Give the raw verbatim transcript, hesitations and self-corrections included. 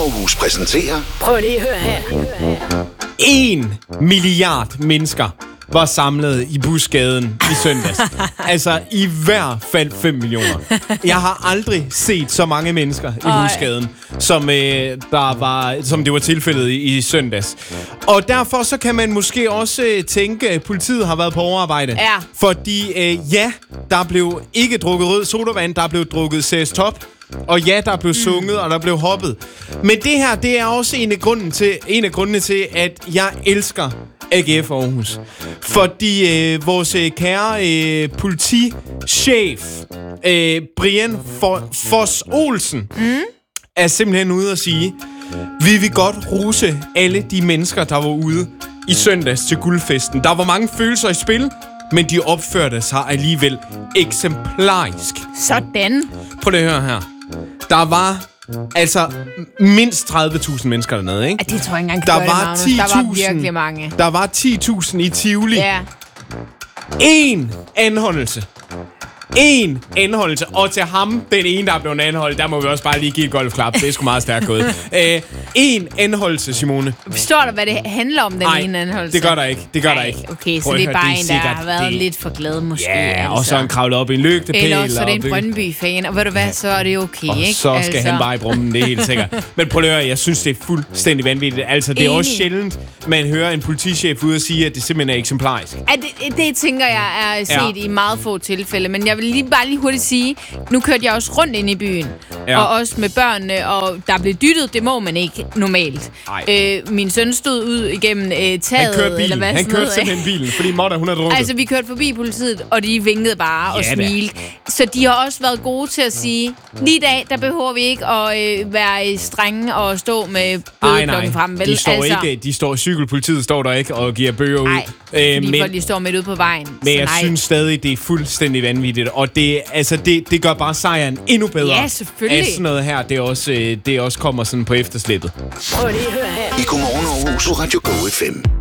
Aarhus præsenterer... Prøv lige at høre her. En milliard mennesker var samlet i Busgaden i søndags. Altså i hvert fald fem millioner. Jeg har aldrig set så mange mennesker i Ej. Busgaden, som, øh, der var, som det var tilfældet i, i søndags. Og derfor så kan man måske også øh, tænke, at politiet har været på overarbejde. Ja. Fordi øh, ja, der blev ikke drukket rød sodavand, der blev drukket C S Top. Og ja, der blev sunget, mm. og der blev hoppet. Men det her, det er også en af, grunden til, en af grundene til, at jeg elsker A G F Aarhus. Fordi øh, vores øh, kære øh, politichef, øh, Brian Foss Olsen, mm. er simpelthen ude at sige, vi vil godt rose alle de mennesker, der var ude i søndags til guldfesten. Der var mange følelser i spil, men de opførte sig alligevel eksemplarisk. Sådan. Prøv lige at høre her. Der var altså mindst tredive tusind mennesker dernede, ikke? Ja, det tror jeg ikke engang kan Der gøre var det, ti Magnus. Der var tusind. virkelig mange. Der var ti tusind i Tivoli. Ja. En anholdelse. En anholdelse. Og til ham, den ene, der er blevet anholdt, der må vi også bare lige give et golfklap. Det er sgu meget stærkt gået. Æh, en anholdelse, Simone. Forstår du, hvad det handler om, den Ej, ene anholdelse? det gør der ikke. Det gør Ej, der ikke. Okay, så Prøv at det er høre, bare det er en, der sikkert har været det. lidt for glad måske. Ja, altså. og så er han kravlet op i en lygtepæl. Eller også så er det en og- Brøndby-fan, og ved du hvad, så er det okay, Og ikke? så skal altså. han bare i brummen, det er helt sikkert. Men prøv at høre, jeg synes, det er fuldstændig vanvittigt. Altså, det er Enig. også sjældent, man hører en politichef ude og sige, at det simpelthen er eksemplarisk. Ja, det, det tænker jeg er set Ja. i meget få tilfælde, men jeg vil lige bare lige hurtigt sige, nu kørte jeg også rundt ind i byen, Ja. og også med børnene, og der blev dyttet, det må man ikke normalt. Øh, min søn stod ud igennem øh, taget, Han kørte eller bilen. hvad Han sådan kørte noget. simpelthen bilen, fordi Motter, hun er drukket. Altså, vi kørte forbi politiet, og de vinkede bare og Ja da. smilte. Så de har også været gode til at sige, lige i dag, der behøver vi ikke at øh, være strenge og stå med Ej, bødeklokken nej. frem. Vel? De står altså, ikke, de står, cykelpolitiet står der ikke og giver bøger ud. Nej, Øh, fordi men folk de står midt ude på vejen. men så jeg nej. synes stadig, det er fuldstændig vanvittigt. Og det, altså, det, det gør bare sejren endnu bedre. Ja, selvfølgelig. At sådan noget her, det også, øh, det også kommer sådan på efterslæbet. Prøv lige at høre her. I Godmorgen Aarhus på Radio Go F M.